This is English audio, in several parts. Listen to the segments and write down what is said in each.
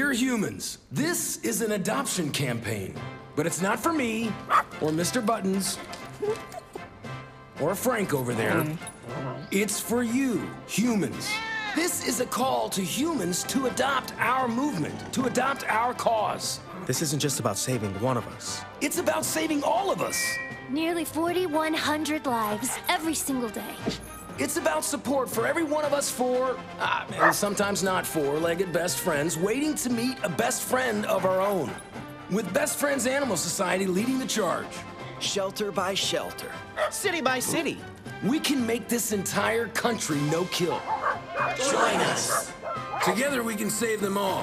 Dear humans, this is an adoption campaign, but it's not for me, or Mr. Buttons, or Frank over there. It's for you, humans. This is a call to humans to adopt our movement, to adopt our cause. This isn't just about saving one of us. It's about saving all of us. Nearly 4,100 lives every single day. It's about support for every one of us four, and sometimes not four-legged best friends, waiting to meet a best friend of our own. With Best Friends Animal Society leading the charge. Shelter by shelter. City by city. We can make this entire country no-kill. Join us. Together we can save them all.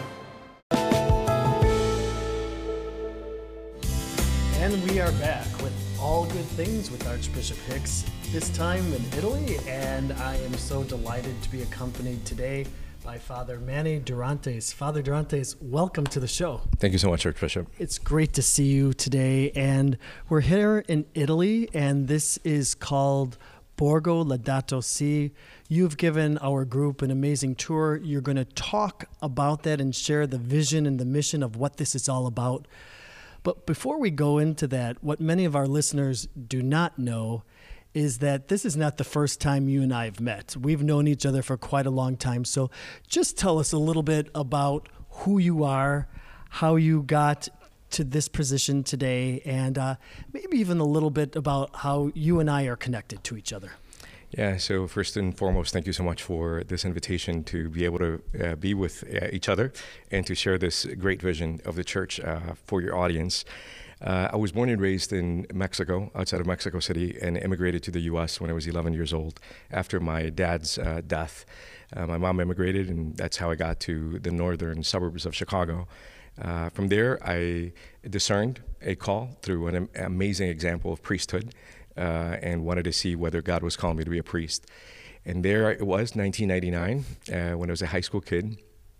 And we are back with All Good Things with Archbishop Hicks, this time in Italy, and I am so delighted to be accompanied today by Father Manny Durantes. Father Durantes, welcome to the show. Thank you so much, Archbishop. It's great to see you today, and we're here in Italy, and this is called Borgo Laudato Si. You've given our group an amazing tour. You're going to talk about that and share the vision and the mission of what this is all about. But before we go into that, what many of our listeners do not know is that this is not the first time you and I have met. We've known each other for quite a long time. So just tell us a little bit about who you are, how you got to this position today, and maybe even a little bit about how you and I are connected to each other. Yeah, so first and foremost, thank you so much for this invitation to be able to be with each other and to share this great vision of the church for your audience. I was born and raised in Mexico, outside of Mexico City, and immigrated to the U.S. when I was 11 years old after my dad's death. My mom immigrated, and that's how I got to the northern suburbs of Chicago. From there, I discerned a call through an amazing example of priesthood and wanted to see whether God was calling me to be a priest. And there it was, 1999, when I was a high school kid,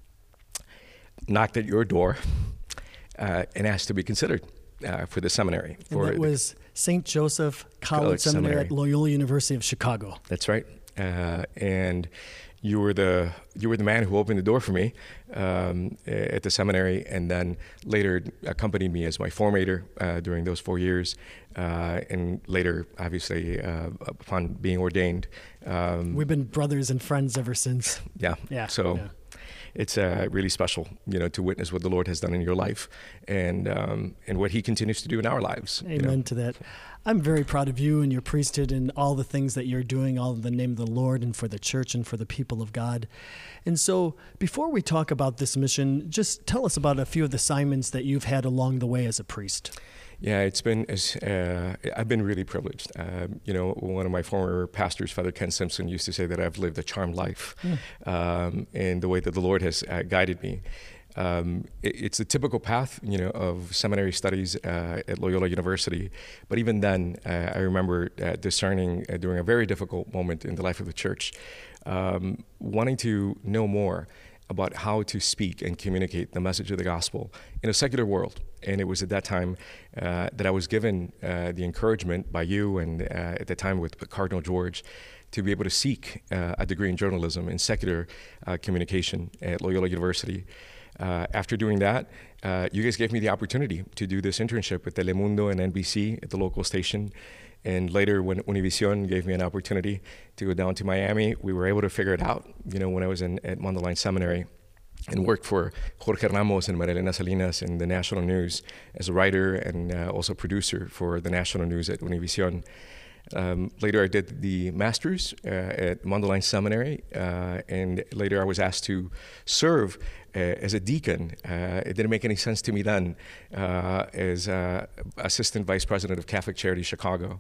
knocked at your door and asked to be considered for the seminary. And that was St. Joseph College Seminary at Loyola University of Chicago. That's right. And you were the man who opened the door for me at the seminary, and then later accompanied me as my formator during those 4 years, and later, obviously, upon being ordained. We've been brothers and friends ever since. Yeah. It's really special, to witness what the Lord has done in your life and what He continues to do in our lives. Amen to that. I'm very proud of you and your priesthood and all the things that you're doing, all in the name of the Lord and for the church and for the people of God. And so before we talk about this mission, just tell us about a few of the assignments that you've had along the way as a priest. Yeah, I've been really privileged. One of my former pastors, Father Ken Simpson, used to say that I've lived a charmed life in the way that the Lord has guided me. It's a typical path, of seminary studies at Loyola University. But even then, I remember discerning during a very difficult moment in the life of the church, wanting to know more about how to speak and communicate the message of the gospel in a secular world. And it was at that time that I was given the encouragement by you and at the time with Cardinal George to be able to seek a degree in journalism and secular communication at Loyola University. After doing that, you guys gave me the opportunity to do this internship with Telemundo and NBC at the local station. And later, when Univision gave me an opportunity to go down to Miami, we were able to figure it out, when I was at Mondolain Seminary and worked for Jorge Ramos and Maria Elena Salinas in the national news as a writer and also producer for the national news at Univision. Later, I did the master's at Mondolain Seminary, and later I was asked to serve as a deacon. It didn't make any sense to me then as assistant vice president of Catholic Charities Chicago,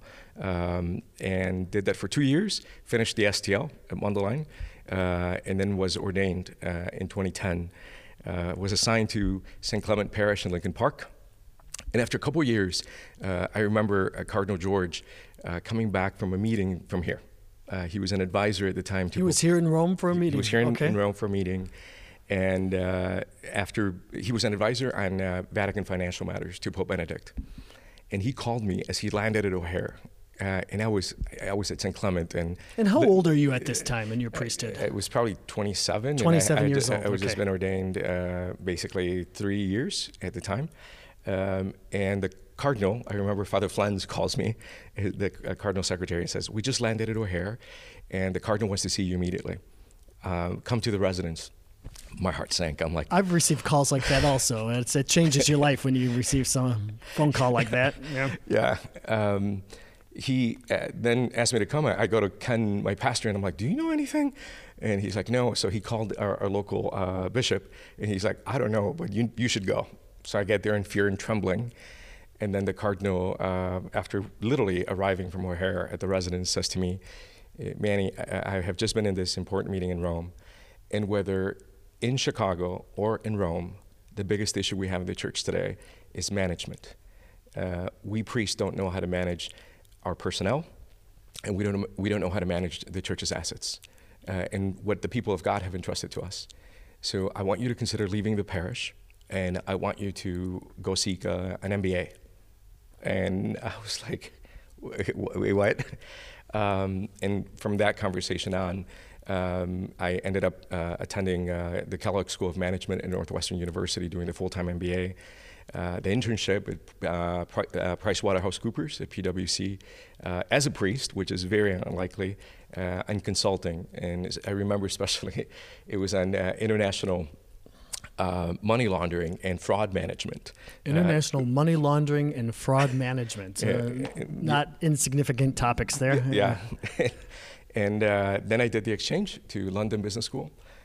and did that for 2 years, finished the STL at Mondolain, and then was ordained in 2010. Was assigned to St. Clement Parish in Lincoln Park. And after a couple of years, I remember Cardinal George coming back from a meeting from here. He was an advisor at the time. He was here in Rome for a meeting? He was here in Rome for a meeting. And after, he was an advisor on Vatican financial matters to Pope Benedict. And he called me as he landed at O'Hare. and I was at St. Clement. And how old are you at this time in your priesthood? It was probably 27. 27 years old. I was just been ordained basically 3 years at the time. And the Cardinal, I remember Father Flens calls me, the Cardinal Secretary, and says, "We just landed at O'Hare, and the Cardinal wants to see you immediately. Come to the residence." My heart sank. I'm like, I've received calls like that also. It changes your life when you receive some phone call like that. Yeah. Yeah. He then asked me to come. I go to Ken, my pastor, and I'm like, "Do you know anything?" And he's like, "No." So he called our local bishop, and he's like, "I don't know, but you should go." So I get there in fear and trembling. And then the Cardinal, after literally arriving from O'Hare at the residence, says to me, "Manny, I have just been in this important meeting in Rome, and whether in Chicago or in Rome, the biggest issue we have in the church today is management. We priests don't know how to manage our personnel, and we don't know how to manage the church's assets, and what the people of God have entrusted to us. So I want you to consider leaving the parish, and I want you to go seek an MBA." And I was like, "Wait, what?" And from that conversation on, I ended up attending the Kellogg School of Management at Northwestern University, doing the full-time MBA, the internship at PricewaterhouseCoopers at PwC as a priest, which is very unlikely, and consulting. And I remember especially, it was on international money laundering and fraud management. International money laundering and fraud management. Not insignificant topics there. Yeah. And then I did the exchange to London Business School.